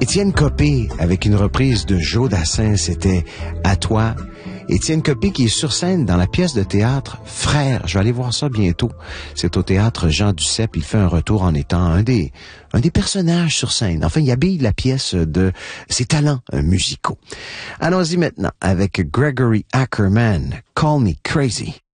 Étienne Copé avec une reprise de Joe Dassin, c'était « À toi ». Étienne Copé qui est sur scène dans la pièce de théâtre Frères. Je vais aller voir ça bientôt. C'est au théâtre Jean Duceppe. Il fait un retour en étant un des personnages sur scène. Enfin, il habille la pièce de ses talents musicaux. Allons-y maintenant avec Gregory Ackerman, Call Me Crazy.